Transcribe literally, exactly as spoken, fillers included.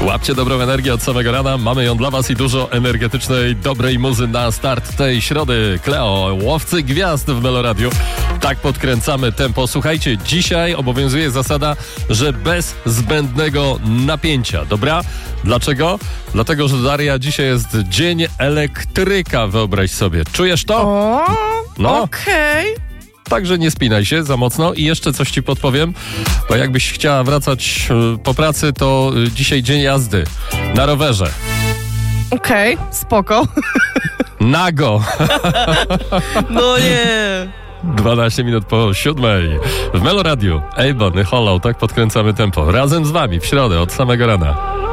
Łapcie dobrą energię od samego rana. Mamy ją dla was i dużo energetycznej, dobrej muzy na start tej środy. Kleo, łowcy gwiazd w Meloradiu. Tak podkręcamy tempo. Słuchajcie, dzisiaj obowiązuje zasada, że bez zbędnego napięcia. Dobra? Dlaczego? Dlatego, że Daria, dzisiaj jest dzień elektryka, wyobraź sobie. Czujesz to? O, No. okej. Także nie spinaj się za mocno i jeszcze coś ci podpowiem, bo jakbyś chciała wracać y, po pracy, to y, dzisiaj dzień jazdy na rowerze. Okej, spoko. Nago! No nie. dwanaście minut po siódmej w Meloradiu. Avon, Hollow, tak podkręcamy tempo. Razem z wami w środę od samego rana.